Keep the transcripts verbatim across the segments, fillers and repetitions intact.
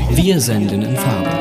Wir senden in Farbe.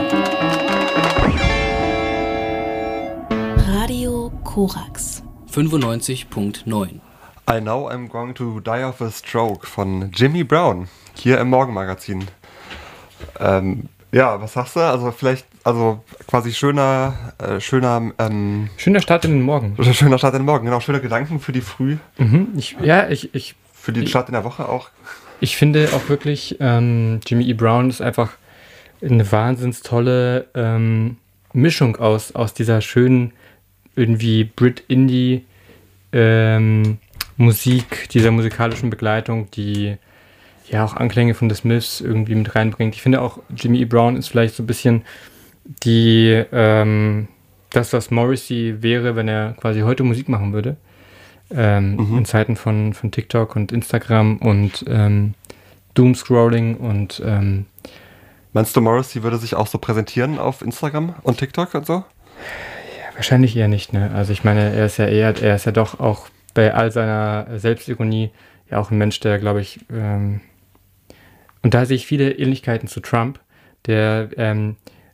Radio Korax fünfundneunzig Komma neun. I Know I'm Going to Die of a Stroke von Jimmy Brown, hier im Morgenmagazin. Ähm, ja, was sagst du? Also vielleicht, also quasi schöner, äh, schöner, ähm, Schöner Start in den Morgen. Schöner Start in den Morgen, genau, schöne Gedanken für die Früh. Mhm, ich, ja, ich, ich... Für den Start in der Woche auch. Ich finde auch wirklich, ähm, Jimmy E. Brown ist einfach eine wahnsinns tolle ähm, Mischung aus, aus dieser schönen, irgendwie Brit-Indie ähm, Musik, dieser musikalischen Begleitung, die ja auch Anklänge von The Smiths irgendwie mit reinbringt. Ich finde auch, Jimmy E. Brown ist vielleicht so ein bisschen die, ähm, das, was Morrissey wäre, wenn er quasi heute Musik machen würde. Ähm, mhm. In Zeiten von, von TikTok und Instagram und ähm, Doomscrolling und ähm, Meinst du, Morrissey würde sich auch so präsentieren auf Instagram und TikTok und so? Ja, wahrscheinlich eher nicht, ne? Also ich meine, er ist ja eher, er ist ja doch auch bei all seiner Selbstironie ja auch ein Mensch, der, glaube ich, ähm, und da sehe ich viele Ähnlichkeiten zu Trump, der ähm,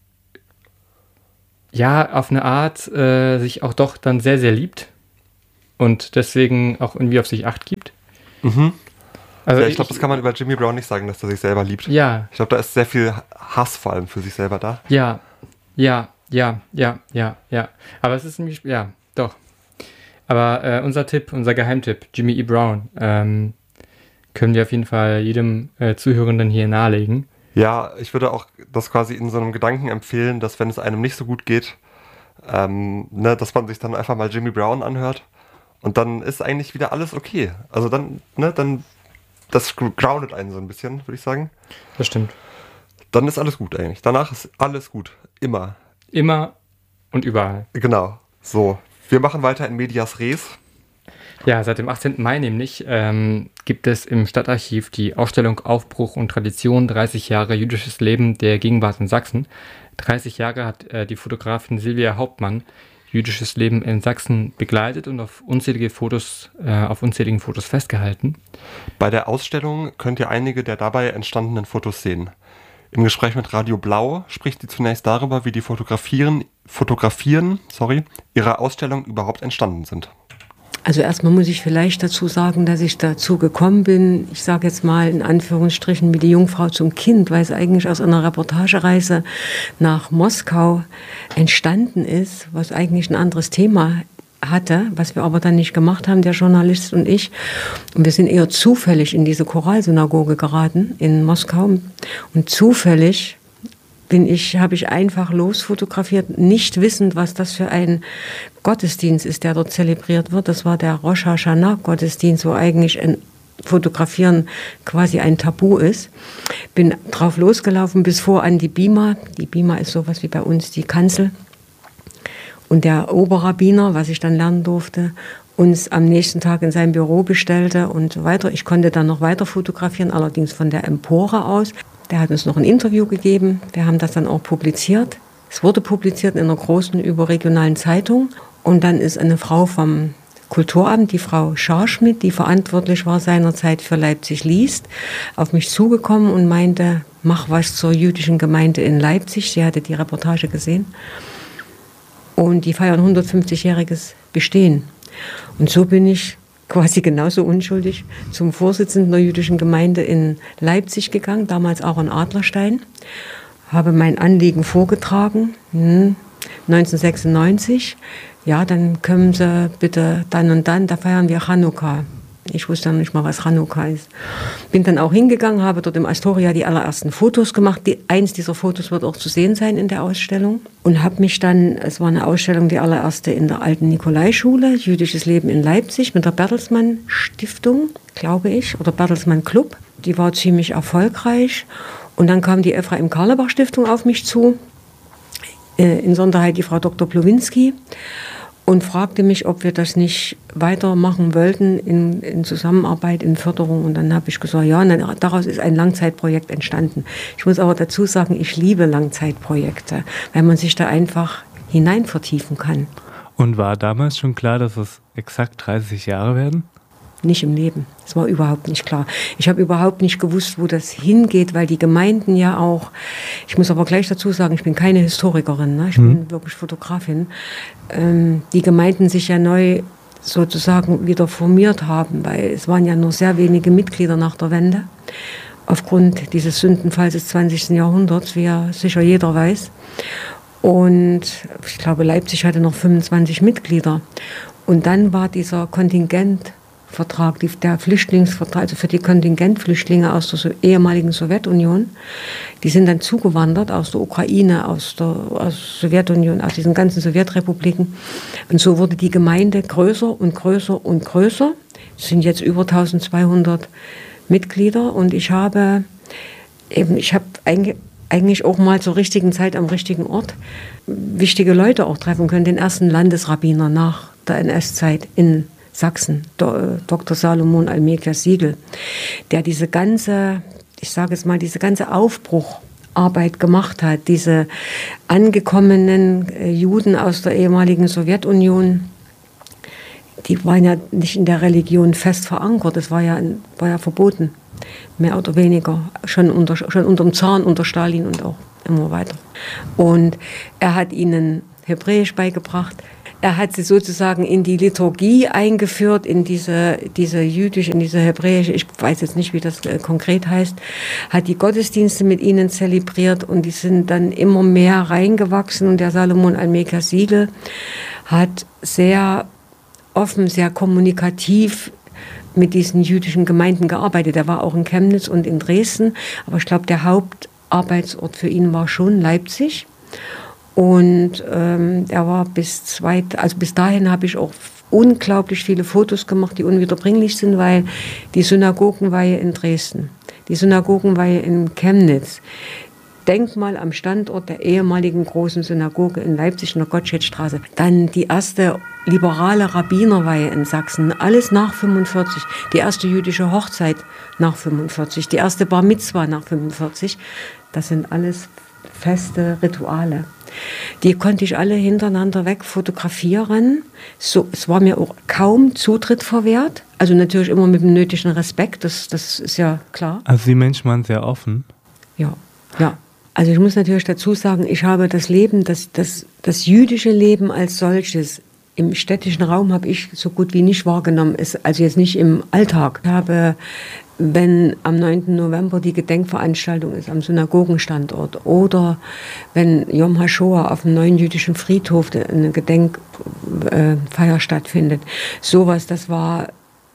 ja auf eine Art äh, sich auch doch dann sehr, sehr liebt und deswegen auch irgendwie auf sich Acht gibt. Mhm. Also ja, ich glaube, das kann man über Jimmy Brown nicht sagen, dass er sich selber liebt. Ja. Ich glaube, da ist sehr viel Hass vor allem für sich selber da. Ja, ja, ja, ja, ja, ja. Aber es ist nämlich, ja, doch. Aber äh, unser Tipp, unser Geheimtipp, Jimmy E. Brown, ähm, können wir auf jeden Fall jedem äh, Zuhörenden hier nahelegen. Ja, ich würde auch das quasi in so einem Gedanken empfehlen, dass wenn es einem nicht so gut geht, ähm, ne, dass man sich dann einfach mal Jimmy Brown anhört und dann ist eigentlich wieder alles okay. Also dann, ne, dann, das groundet einen so ein bisschen, würde ich sagen. Das stimmt. Dann ist alles gut eigentlich. Danach ist alles gut. Immer. Immer und überall. Genau. So, wir machen weiter in Medias Res. Ja, seit dem achtzehnten Mai nämlich ähm, gibt es im Stadtarchiv die Ausstellung Aufbruch und Tradition, dreißig Jahre jüdisches Leben der Gegenwart in Sachsen. dreißig Jahre hat äh, die Fotografin Silvia Hauptmann jüdisches Leben in Sachsen begleitet und auf unzählige Fotos, äh, auf unzähligen Fotos festgehalten. Bei der Ausstellung könnt ihr einige der dabei entstandenen Fotos sehen. Im Gespräch mit Radio Blau spricht sie zunächst darüber, wie die Fotografieren, Fotografieren sorry, ihrer Ausstellung überhaupt entstanden sind. Also erstmal muss ich vielleicht dazu sagen, dass ich dazu gekommen bin, ich sage jetzt mal in Anführungsstrichen wie die Jungfrau zum Kind, weil es eigentlich aus einer Reportagereise nach Moskau entstanden ist, was eigentlich ein anderes Thema hatte, was wir aber dann nicht gemacht haben, der Journalist und ich. Und wir sind eher zufällig in diese Choralsynagoge geraten in Moskau und zufällig bin ich, habe ich einfach losfotografiert, nicht wissend, was das für ein Gottesdienst ist, der dort zelebriert wird. Das war der Rosh Hashanah-Gottesdienst, wo eigentlich ein Fotografieren quasi ein Tabu ist. Bin drauf losgelaufen bis vor an die Bima. Die Bima ist sowas wie bei uns die Kanzel. Und der Oberrabbiner, was ich dann lernen durfte, uns am nächsten Tag in sein Büro bestellte und so weiter. Ich konnte dann noch weiter fotografieren, allerdings von der Empore aus. Der hat uns noch ein Interview gegeben. Wir haben das dann auch publiziert. Es wurde publiziert in einer großen überregionalen Zeitung. Und dann ist eine Frau vom Kulturamt, die Frau Scharschmidt, die verantwortlich war seinerzeit für Leipzig liest, auf mich zugekommen und meinte, mach was zur jüdischen Gemeinde in Leipzig. Sie hatte die Reportage gesehen. Und die feiern hundertfünfzigjähriges Bestehen. Und so bin ich quasi genauso unschuldig zum Vorsitzenden der jüdischen Gemeinde in Leipzig gegangen, damals auch in Adlerstein, habe mein Anliegen vorgetragen, hm, neunzehnhundertsechsundneunzig, ja, dann kommen Sie bitte dann und dann, da feiern wir Chanukka. Ich wusste dann nicht mal, was Chanukka ist. Bin dann auch hingegangen, habe dort im Astoria die allerersten Fotos gemacht. Die, eins dieser Fotos wird auch zu sehen sein in der Ausstellung. Und habe mich dann, es war eine Ausstellung, die allererste in der alten Nikolaischule, Jüdisches Leben in Leipzig, mit der Bertelsmann Stiftung, glaube ich, oder Bertelsmann Club. Die war ziemlich erfolgreich. Und dann kam die Ephraim Karlebach Stiftung auf mich zu, in Sonderheit die Frau Doktor Plowinski, und fragte mich, ob wir das nicht weitermachen wollten in, in Zusammenarbeit, in Förderung. Und dann habe ich gesagt, ja, und dann, daraus ist ein Langzeitprojekt entstanden. Ich muss aber dazu sagen, ich liebe Langzeitprojekte, weil man sich da einfach hinein vertiefen kann. Und war damals schon klar, dass es exakt dreißig Jahre werden? nicht im Leben. Das war überhaupt nicht klar. Ich habe überhaupt nicht gewusst, wo das hingeht, weil die Gemeinden ja auch, ich muss aber gleich dazu sagen, ich bin keine Historikerin, ne? Ich mhm. bin wirklich Fotografin, ähm, die Gemeinden sich ja neu sozusagen wieder formiert haben, weil es waren ja nur sehr wenige Mitglieder nach der Wende, aufgrund dieses Sündenfalls des zwanzigsten Jahrhunderts, wie ja sicher jeder weiß. Und ich glaube, Leipzig hatte noch fünfundzwanzig Mitglieder. Und dann war dieser Kontingentvertrag, der Flüchtlingsvertrag, also für die Kontingentflüchtlinge aus der ehemaligen Sowjetunion, die sind dann zugewandert aus der Ukraine, aus der, aus der Sowjetunion, aus diesen ganzen Sowjetrepubliken. Und so wurde die Gemeinde größer und größer und größer. Es sind jetzt über eintausendzweihundert Mitglieder und ich habe eben, ich habe eigentlich eigentlich auch mal zur richtigen Zeit am richtigen Ort wichtige Leute auch treffen können. Den ersten Landesrabbiner nach der N S-Zeit in Sachsen, Doktor Salomon Almekias Siegel, der diese ganze, ich sage jetzt mal, diese ganze Aufbrucharbeit gemacht hat, diese angekommenen Juden aus der ehemaligen Sowjetunion, die waren ja nicht in der Religion fest verankert, das war ja, war ja verboten. Mehr oder weniger, schon unter, schon unterm Zaren, unter Stalin und auch immer weiter. Und er hat ihnen Hebräisch beigebracht. Er hat sie sozusagen in die Liturgie eingeführt, in diese, diese jüdische, in diese hebräische, ich weiß jetzt nicht, wie das äh, konkret heißt, hat die Gottesdienste mit ihnen zelebriert und die sind dann immer mehr reingewachsen. Und der Salomon Almekias Siegel hat sehr offen, sehr kommunikativ mit diesen jüdischen Gemeinden gearbeitet. Er war auch in Chemnitz und in Dresden, aber ich glaube, der Hauptarbeitsort für ihn war schon Leipzig. Und ähm, er war bis zweit, also bis dahin habe ich auch unglaublich viele Fotos gemacht, die unwiederbringlich sind, weil die Synagogenweihe in Dresden, die Synagogenweihe in Chemnitz, Denkmal am Standort der ehemaligen großen Synagoge in Leipzig in der Gottschedstraße. Dann die erste liberale Rabbinerweihe in Sachsen, alles nach fünfundvierzig. Die erste jüdische Hochzeit nach fünfundvierzig, die erste Bar Mitzwa nach fünfundvierzig. Das sind alles feste Rituale. Die konnte ich alle hintereinander weg fotografieren. So, es war mir auch kaum Zutritt verwehrt. Also natürlich immer mit dem nötigen Respekt, das, das ist ja klar. Also die Menschen waren sehr offen? Ja, ja. Also ich muss natürlich dazu sagen, ich habe das Leben, das, das, das jüdische Leben als solches im städtischen Raum habe ich so gut wie nicht wahrgenommen, also jetzt nicht im Alltag. Ich habe, wenn am neunten November die Gedenkveranstaltung ist am Synagogenstandort oder wenn Yom HaShoah auf dem neuen jüdischen Friedhof eine Gedenkfeier stattfindet, sowas, das war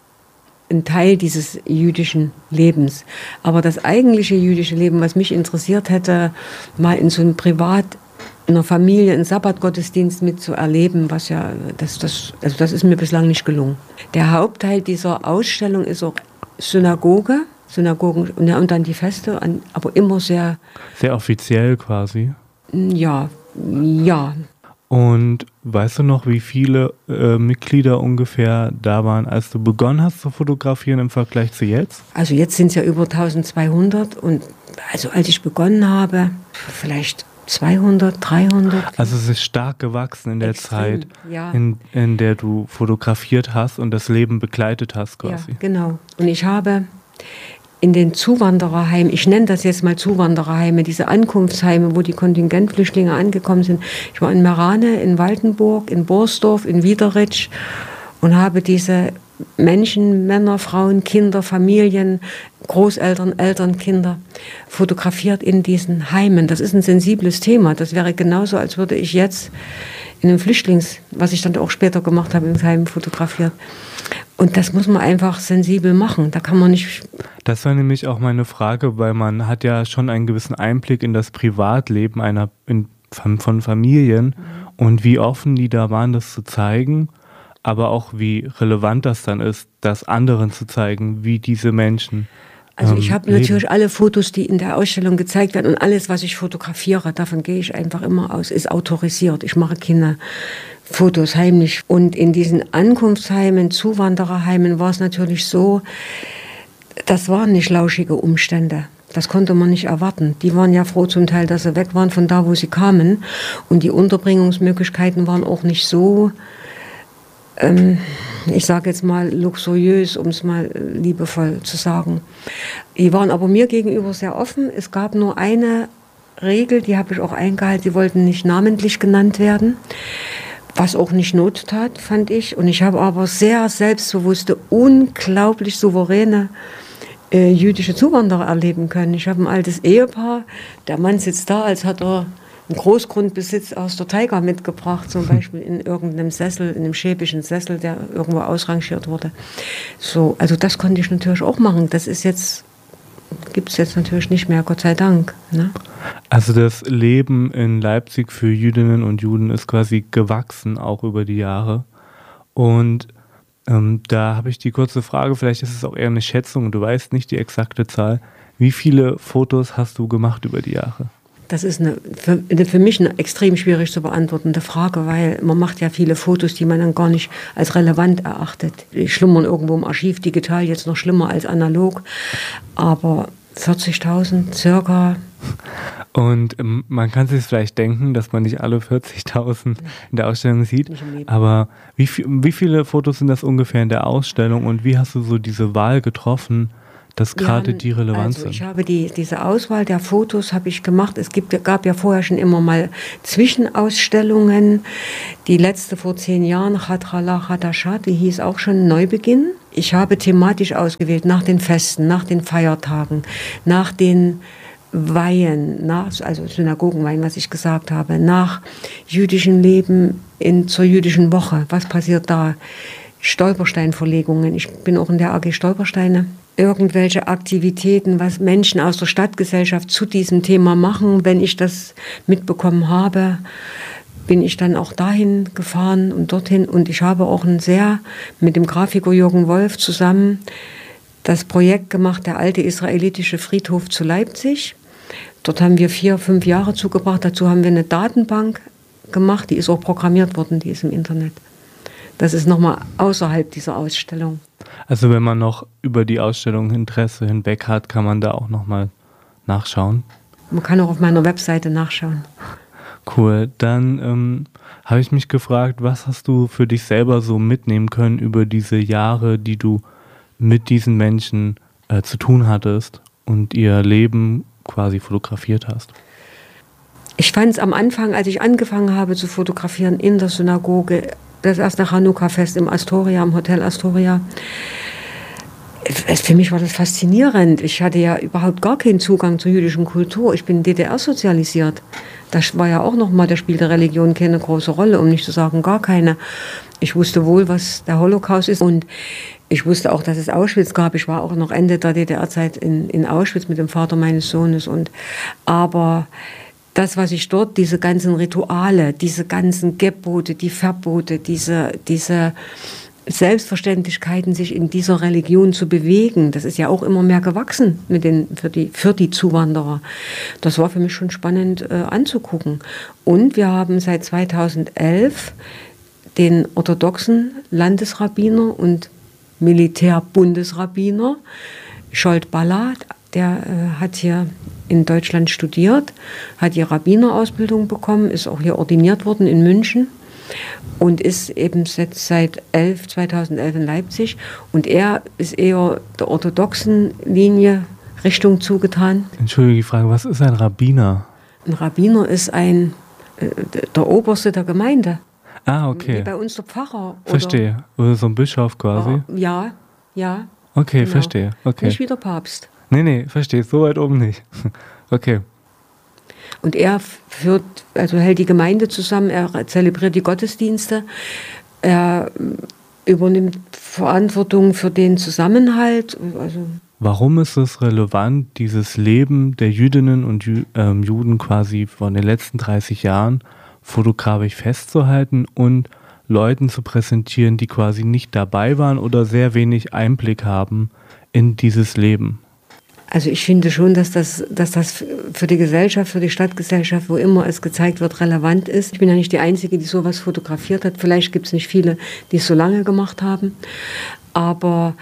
ein Teil dieses jüdischen Lebens. Aber das eigentliche jüdische Leben, was mich interessiert hätte, mal in so einem Privat, in einer Familie, einen Sabbatgottesdienst mitzuerleben, was ja, das, das, also das ist mir bislang nicht gelungen. Der Hauptteil dieser Ausstellung ist auch Synagoge, Synagogen und dann die Feste, aber immer sehr... Sehr offiziell quasi? Ja, ja. Und weißt du noch, wie viele äh, Mitglieder ungefähr da waren, als du begonnen hast zu fotografieren im Vergleich zu jetzt? Also jetzt sind es ja über eintausendzweihundert und also als ich begonnen habe, vielleicht zweihundert, dreihundert. Also es ist stark gewachsen in der Extrem, Zeit, ja. in, in der du fotografiert hast und das Leben begleitet hast quasi. Ja, genau. Und ich habe in den Zuwandererheimen, ich nenne das jetzt mal Zuwandererheime, diese Ankunftsheime, wo die Kontingentflüchtlinge angekommen sind. Ich war in Merane, in Waldenburg, in Borsdorf, in Wiederitsch und habe diese Menschen, Männer, Frauen, Kinder, Familien, Großeltern, Eltern, Kinder fotografiert in diesen Heimen. Das ist ein sensibles Thema. Das wäre genauso, als würde ich jetzt in einem Flüchtlings, was ich dann auch später gemacht habe, im Heim fotografiert. Und das muss man einfach sensibel machen. Da kann man nicht... Das war nämlich auch meine Frage, weil man hat ja schon einen gewissen Einblick in das Privatleben einer in, von, von Familien mhm. und wie offen die da waren, das zu zeigen, aber auch wie relevant das dann ist, das anderen zu zeigen, wie diese Menschen Also ich ähm, habe natürlich alle Fotos, die in der Ausstellung gezeigt werden und alles, was ich fotografiere, davon gehe ich einfach immer aus, ist autorisiert. Ich mache keine Fotos heimlich. Und in diesen Ankunftsheimen, Zuwandererheimen war es natürlich so, das waren nicht lauschige Umstände. Das konnte man nicht erwarten. Die waren ja froh zum Teil, dass sie weg waren von da, wo sie kamen. Und die Unterbringungsmöglichkeiten waren auch nicht so... Ähm, ich sage jetzt mal luxuriös, um es mal liebevoll zu sagen. Die waren aber mir gegenüber sehr offen. Es gab nur eine Regel, die habe ich auch eingehalten, die wollten nicht namentlich genannt werden, was auch nicht Not tat, fand ich. Und ich habe aber sehr selbstbewusste, unglaublich souveräne äh, jüdische Zuwanderer erleben können. Ich habe ein altes Ehepaar, der Mann sitzt da, als hat er einen Großgrundbesitz aus der Taiga mitgebracht, zum Beispiel in irgendeinem Sessel, in einem schäbischen Sessel, der irgendwo ausrangiert wurde. So, also das konnte ich natürlich auch machen. Das ist jetzt, gibt es jetzt natürlich nicht mehr, Gott sei Dank. Ne? Also das Leben in Leipzig für Jüdinnen und Juden ist quasi gewachsen, auch über die Jahre. Und ähm, da habe ich die kurze Frage, vielleicht ist es auch eher eine Schätzung, du weißt nicht die exakte Zahl. Wie viele Fotos hast du gemacht über die Jahre? Das ist eine, für, für mich eine extrem schwierig zu beantwortende Frage, weil man macht ja viele Fotos, die man dann gar nicht als relevant erachtet. Die schlummern irgendwo im Archiv, digital jetzt noch schlimmer als analog, aber vierzigtausend circa. Und ähm, man kann sich vielleicht denken, dass man nicht alle vierzigtausend in der Ausstellung sieht, aber wie, viel, wie viele Fotos sind das ungefähr in der Ausstellung und wie hast du so diese Wahl getroffen, dass gerade die relevant also sind? Ich habe die, diese Auswahl der Fotos habe ich gemacht. Es gibt, gab ja vorher schon immer mal Zwischenausstellungen. Die letzte vor zehn Jahren, Chatrala Chadashat, die hieß auch schon Neubeginn. Ich habe thematisch ausgewählt nach den Festen, nach den Feiertagen, nach den Weihen, nach, also Synagogenweihen, was ich gesagt habe, nach jüdischem Leben in, zur jüdischen Woche. Was passiert da? Stolpersteinverlegungen. Ich bin auch in der A G Stolpersteine. Irgendwelche Aktivitäten, was Menschen aus der Stadtgesellschaft zu diesem Thema machen. Wenn ich das mitbekommen habe, bin ich dann auch dahin gefahren und dorthin. Und ich habe auch ein sehr mit dem Grafiker Jürgen Wolf zusammen das Projekt gemacht, der alte israelitische Friedhof zu Leipzig. Dort haben wir vier, fünf Jahre zugebracht. Dazu haben wir eine Datenbank gemacht, die ist auch programmiert worden, die ist im Internet. Das ist nochmal außerhalb dieser Ausstellung. Also wenn man noch über die Ausstellung Interesse hinweg hat, kann man da auch nochmal nachschauen. Man kann auch auf meiner Webseite nachschauen. Cool. Dann ähm, habe ich mich gefragt, was hast du für dich selber so mitnehmen können über diese Jahre, die du mit diesen Menschen äh, zu tun hattest und ihr Leben quasi fotografiert hast? Ich fand es am Anfang, als ich angefangen habe zu fotografieren in der Synagoge, das erste Chanukka-Fest im Astoria, im Hotel Astoria. Für mich war das faszinierend. Ich hatte ja überhaupt gar keinen Zugang zur jüdischen Kultur. Ich bin D D R-sozialisiert. Das war ja auch nochmal, da spielte Religion keine große Rolle, um nicht zu sagen gar keine. Ich wusste wohl, was der Holocaust ist und ich wusste auch, dass es Auschwitz gab. Ich war auch noch Ende der D D R-Zeit in, in Auschwitz mit dem Vater meines Sohnes. Und, aber das, was ich dort, diese ganzen Rituale, diese ganzen Gebote, die Verbote, diese, diese Selbstverständlichkeiten, sich in dieser Religion zu bewegen, das ist ja auch immer mehr gewachsen mit den, für, die, für die Zuwanderer. Das war für mich schon spannend äh, anzugucken. Und wir haben seit zweitausendelf den orthodoxen Landesrabbiner und Militärbundesrabbiner Scholt Balla, der äh, hat hier in Deutschland studiert, hat die Rabbinerausbildung bekommen, ist auch hier ordiniert worden in München und ist eben jetzt seit zweitausendelf in Leipzig. Und er ist eher der orthodoxen Linie Richtung zugetan. Entschuldige die Frage, was ist ein Rabbiner? Ein Rabbiner ist ein, äh, der Oberste der Gemeinde. Ah, okay. Wie bei uns der Pfarrer. Verstehe. Oder, oder so ein Bischof quasi. Ja, ja. Okay, genau. verstehe. Okay. Nicht wie der Papst. Nee, nee, verstehe. So weit oben nicht. Okay. Und er führt, also hält die Gemeinde zusammen, er zelebriert die Gottesdienste, er übernimmt Verantwortung für den Zusammenhalt. Also Warum ist es relevant, dieses Leben der Jüdinnen und Jü- ähm, Juden quasi von den letzten dreißig Jahren fotografisch festzuhalten und Leuten zu präsentieren, die quasi nicht dabei waren oder sehr wenig Einblick haben in dieses Leben? Also ich finde schon, dass das, dass das für die Gesellschaft, für die Stadtgesellschaft, wo immer es gezeigt wird, relevant ist. Ich bin ja nicht die Einzige, die sowas fotografiert hat. Vielleicht gibt es nicht viele, die es so lange gemacht haben. Aber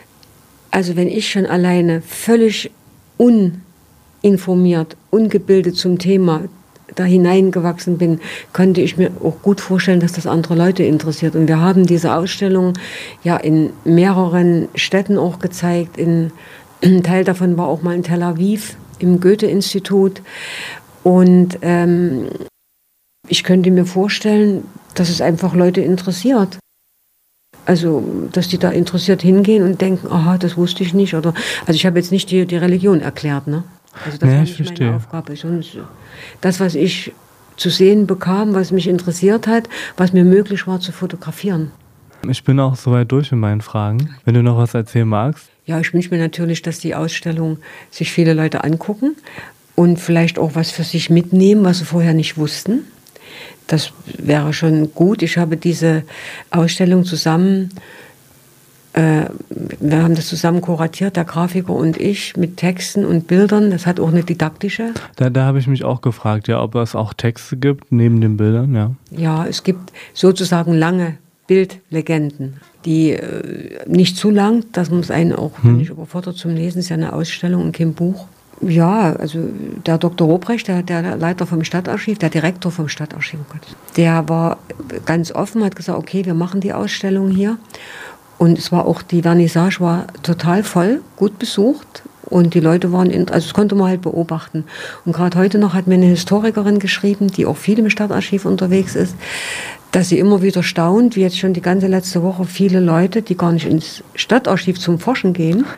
also wenn ich schon alleine völlig uninformiert, ungebildet zum Thema da hineingewachsen bin, konnte ich mir auch gut vorstellen, dass das andere Leute interessiert. Und wir haben diese Ausstellung ja in mehreren Städten auch gezeigt. In, ein Teil davon war auch mal in Tel Aviv im Goethe-Institut. Und ähm, ich könnte mir vorstellen, dass es einfach Leute interessiert. Also, dass die da interessiert hingehen und denken, aha, das wusste ich nicht. Oder, also ich habe jetzt nicht die, die Religion erklärt, ne? Also das nee, war ich nicht verstehe. meine Aufgabe. Sonst das, was ich zu sehen bekam, was mich interessiert hat, was mir möglich war zu fotografieren. Ich bin auch soweit durch mit meinen Fragen. Wenn du noch was erzählen magst. Ja, ich wünsche mir natürlich, dass die Ausstellung sich viele Leute angucken und vielleicht auch was für sich mitnehmen, was sie vorher nicht wussten. Das wäre schon gut. Ich habe diese Ausstellung zusammen, äh, wir haben das zusammen kuratiert, der Grafiker und ich, mit Texten und Bildern. Das hat auch eine didaktische. Da, da habe ich mich auch gefragt, ja, ob es auch Texte gibt neben den Bildern, ja. Ja, es gibt sozusagen lange Bildlegenden, die äh, nicht zu lang, dass man es einen auch hm. nicht überfordert zum Lesen. Es ist ja eine Ausstellung und kein Buch. Ja, also der Doktor Robrecht, der, der Leiter vom Stadtarchiv, der Direktor vom Stadtarchiv, der war ganz offen, hat gesagt, okay, wir machen die Ausstellung hier. Und es war auch, die Vernissage war total voll, gut besucht. Und die Leute waren, in, also das konnte man halt beobachten. Und gerade heute noch hat mir eine Historikerin geschrieben, die auch viel im Stadtarchiv unterwegs ist, dass sie immer wieder staunt, wie jetzt schon die ganze letzte Woche viele Leute, die gar nicht ins Stadtarchiv zum Forschen gehen,